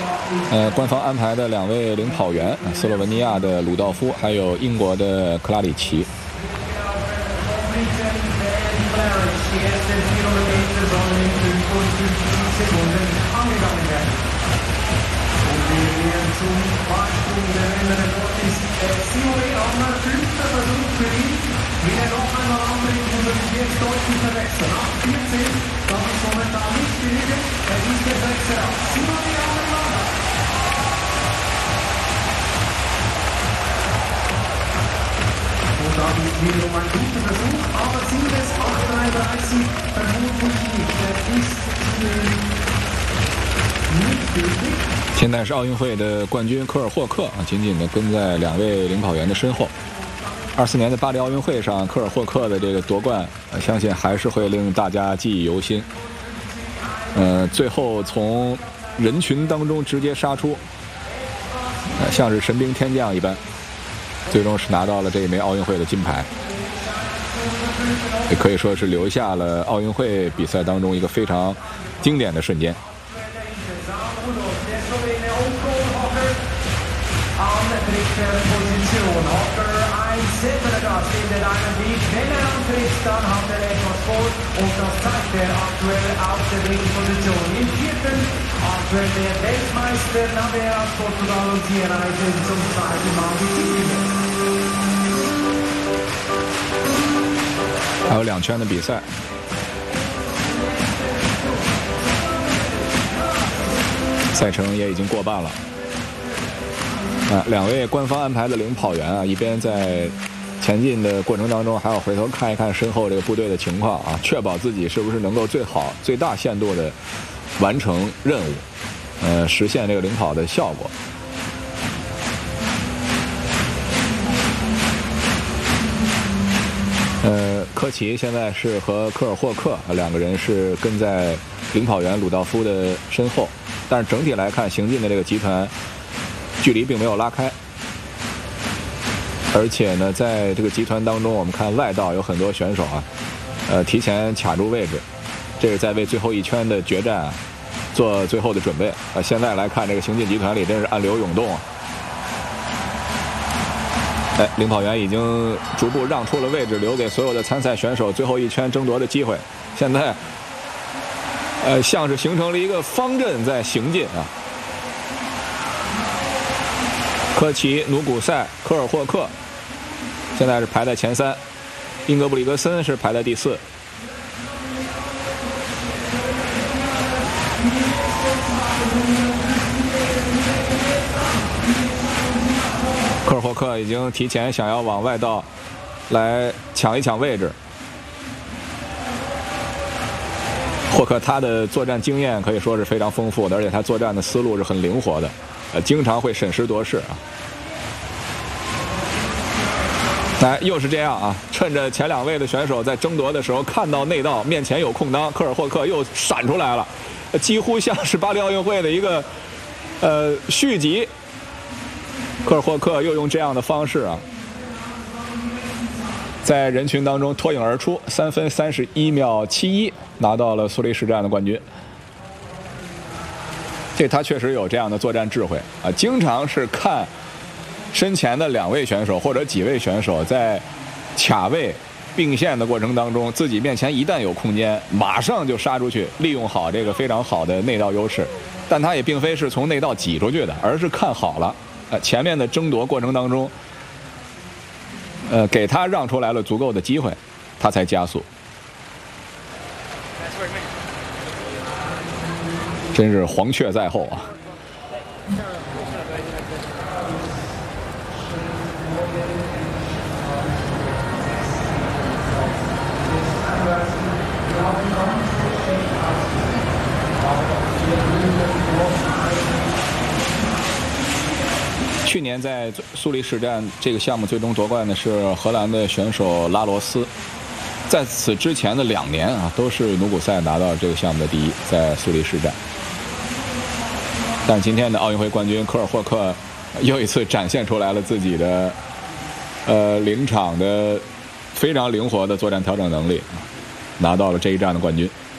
官方安排的2位领跑员，斯洛文尼亚的鲁道夫，还有英国的克拉里奇。 Wiederum ein guter Versuch, aber Ziel ist 8:33 vermutlich nicht. Das ist nicht möglich. 现在是奥运会的冠军科尔霍克啊，紧紧地跟在2位领跑员的身后。24年的巴黎奥运会上，科尔霍克的这个夺冠，相信还是会令大家记忆犹新。最后从人群当中直接杀出，像是神兵天降一般。最终是拿到了这一枚奥运会的金牌，也可以说是留下了奥运会比赛当中一个非常经典的瞬间。还有2圈的比赛，赛程也已经过半了。2位官方安排的领跑员啊，一边在前进的过程当中，还要回头看一看身后这个部队的情况啊，确保自己是不是能够最大限度的完成任务，实现这个领跑的效果。科奇现在是和科尔霍克2个人是跟在领跑员鲁道夫的身后，但是整体来看，行进的这个集团距离并没有拉开，而且呢，在这个集团当中，我们看外道有很多选手啊，提前卡住位置，这是在为最后1圈的决战做最后的准备。现在来看，这个行进集团里真是暗流涌动啊！领跑员已经逐步让出了位置，留给所有的参赛选手最后1圈争夺的机会。现在，像是形成了一个方阵在行进啊。科奇、努古塞、科尔霍克现在是排在前3，英格布里格森是排在第4。科尔霍克已经提前想要往外道来抢一抢位置。霍克他的作战经验可以说是非常丰富的，而且他作战的思路是很灵活的，经常会审时度势啊。又是这样啊，趁着前2位的选手在争夺的时候，看到内道面前有空当，科尔霍克又闪出来了，几乎像是巴黎奥运会的一个续集。科尔霍克又用这样的方式啊，在人群当中脱颖而出，3分31秒71拿到了苏黎世站的冠军。这他确实有这样的作战智慧啊，经常是看身前的2位选手或者几位选手在卡位并线的过程当中，自己面前一旦有空间，马上就杀出去，利用好这个非常好的内道优势。但他也并非是从内道挤出去的，而是看好了前面的争夺过程当中，给他让出来了足够的机会，他才加速。真是黄雀在后啊！去年在苏黎世站这个项目最终夺冠的是荷兰的选手拉罗斯，在此之前的2年啊，都是努古塞拿到这个项目的第1，在苏黎世站。但今天的奥运会冠军科尔霍克又一次展现出来了自己的临场的非常灵活的作战调整能力，拿到了这一站的冠军。